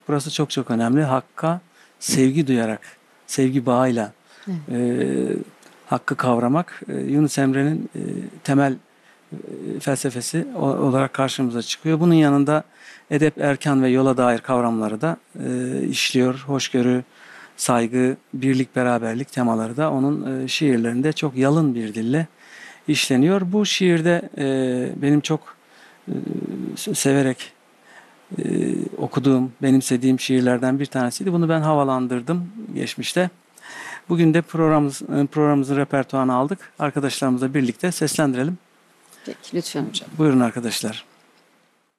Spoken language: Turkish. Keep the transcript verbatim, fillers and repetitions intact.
Burası çok çok önemli. Hakka sevgi duyarak, sevgi bağıyla Evet. e, hakkı kavramak e, Yunus Emre'nin e, temel e, felsefesi o- olarak karşımıza çıkıyor. Bunun yanında edep, erkan ve yola dair kavramları da e, işliyor. Hoşgörü, saygı, birlik, beraberlik temaları da onun e, şiirlerinde çok yalın bir dille işleniyor. Bu şiirde e, benim çok e, severek e, okuduğum, benimsediğim şiirlerden bir tanesiydi. Bunu ben havalandırdım geçmişte. Bugün de programımız, programımızın repertuarını aldık. Arkadaşlarımızla birlikte seslendirelim. Peki lütfen hocam. Buyurun arkadaşlar.